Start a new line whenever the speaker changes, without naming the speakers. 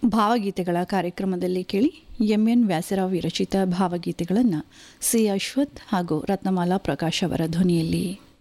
ಭಾವಗೀತೆಗಳ ಕಾರ್ಯಕ್ರಮದಲ್ಲಿ ಕೇಳಿ ಎನ್ ವ್ಯಾಸರಾವ್ ವಿರಚಿತ ಭಾವಗೀತೆಗಳನ್ನು ಸಿ ಅಶ್ವಥ್ ಹಾಗೂ ರತ್ನಮಾಲಾ ಪ್ರಕಾಶ್ ಅವರ ಧ್ವನಿಯಲ್ಲಿ.